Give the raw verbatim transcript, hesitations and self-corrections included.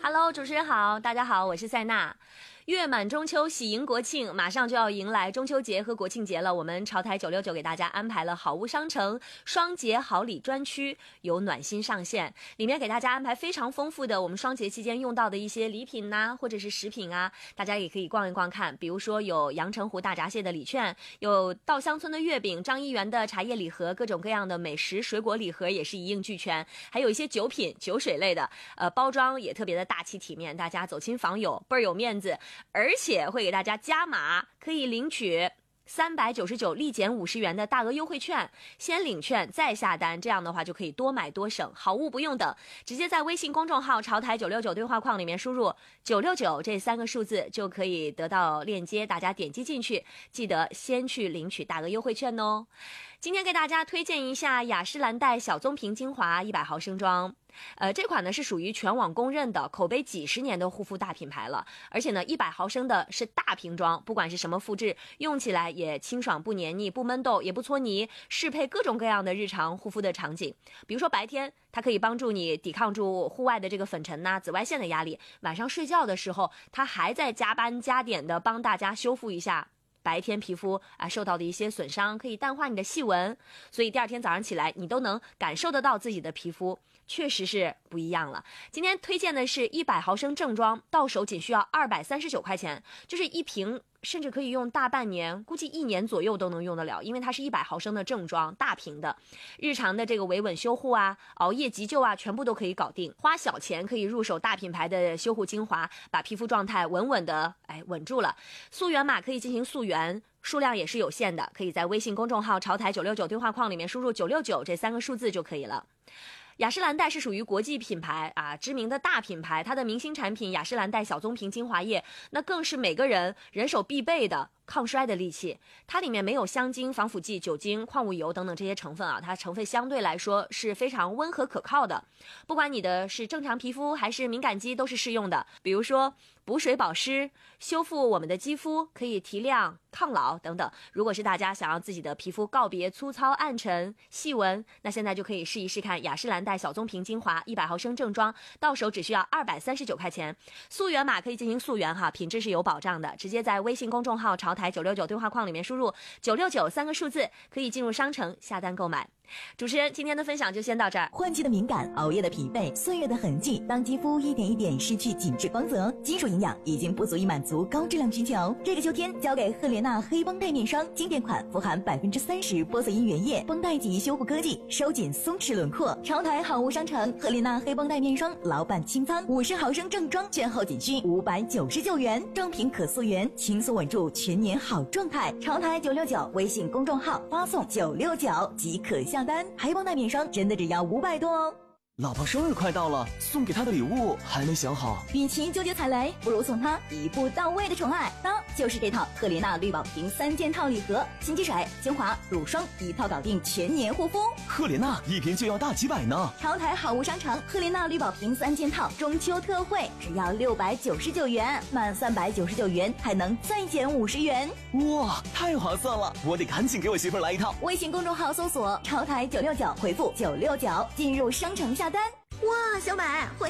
Hello， 主持人好，大家好，我是塞娜。月满中秋，喜迎国庆，马上就要迎来中秋节和国庆节了。我们潮台九六九给大家安排了好物商城双节好礼专区，有暖心上线，里面给大家安排非常丰富的我们双节期间用到的一些礼品呐、啊，或者是食品啊，大家也可以逛一逛看。比如说有阳澄湖大闸蟹的礼券，有稻香村的月饼，张一元的茶叶礼盒，各种各样的美食水果礼盒也是一应俱全，还有一些酒品酒水类的，呃，包装也特别的大气体面，大家走亲访友倍儿有面子。而且会给大家加码，可以领取三百九十九立减五十元的大额优惠券，先领券再下单，这样的话就可以多买多省，好物不用等，直接在微信公众号潮台九六九对话框里面输入九六九这三个数字就可以得到链接，大家点击进去，记得先去领取大额优惠券哦。今天给大家推荐一下雅诗兰黛小棕瓶精华一百毫升装。呃，这款呢是属于全网公认的口碑几十年的护肤大品牌了，而且呢一百毫升的是大瓶装，不管是什么肤质，用起来也清爽不黏腻，不闷痘，也不搓泥，适配各种各样的日常护肤的场景。比如说白天它可以帮助你抵抗住户外的这个粉尘呐、紫外线的压力，晚上睡觉的时候它还在加班加点的帮大家修复一下白天皮肤啊受到的一些损伤，可以淡化你的细纹，所以第二天早上起来你都能感受得到自己的皮肤确实是不一样了。今天推荐的是一百毫升正装，到手仅需要二百三十九块钱，就是一瓶甚至可以用大半年，估计一年左右都能用得了，因为它是一百毫升的正装大瓶的，日常的这个维稳修护啊，熬夜急救啊，全部都可以搞定，花小钱可以入手大品牌的修护精华，把皮肤状态稳稳的哎稳住了。溯源码可以进行溯源，数量也是有限的，可以在微信公众号潮台九六九对话框里面输入九六九这三个数字就可以了。雅诗兰黛是属于国际品牌啊，知名的大品牌，它的明星产品雅诗兰黛小棕瓶精华液，那更是每个人人手必备的抗衰的利器。它里面没有香精、防腐剂、酒精、矿物油等等这些成分啊，它成分相对来说是非常温和可靠的，不管你的是正常皮肤还是敏感肌都是适用的。比如说补水保湿，修复我们的肌肤，可以提亮抗老等等。如果是大家想要自己的皮肤告别粗糙暗沉细纹，那现在就可以试一试看雅诗兰黛小棕瓶精华一百毫升正装，到手只需要二百三十九块钱，溯源码可以进行溯源哈，品质是有保障的，直接在微信公众号潮台九六九对话框里面输入九六九三个数字，可以进入商城下单购买。主持人今天的分享就先到这儿。 换季的敏感，熬夜的疲惫，岁月的痕迹，当肌肤一点一点失去紧致光泽，金属营养已经不足以满足高质量需求。这个秋天交给赫莲娜黑绷带面霜，经典款富含百分之三十玻色因原液绷带级修护科技，收紧松弛轮廓。潮台好物商城赫莲娜黑绷带面霜老板清仓，五十毫升正装券后仅需五百九十九元，正品可溯源，轻松稳住全年好状态。潮台九六九微信公众号发送九六九即可下单，黑绷带面霜真的只要五百多哦。 老婆生日快到了，送给她的礼物还没想好。 与其纠结踩雷，不如送她一步到位的宠爱。当就是这套赫莲娜绿宝瓶三件套礼盒，洗肌水、精华、乳霜一套搞定全年护肤。 赫莲娜一瓶就要大几百呢。 潮台好物商城赫莲娜绿宝瓶三件套中秋特惠，只要六百九十九元，满三百九十九元还能再减五十元。 哇，太划算了！我得赶紧给我媳妇儿来一套。 微信公众号搜索潮台九六九，回复九六九进入商城下单。哇，小买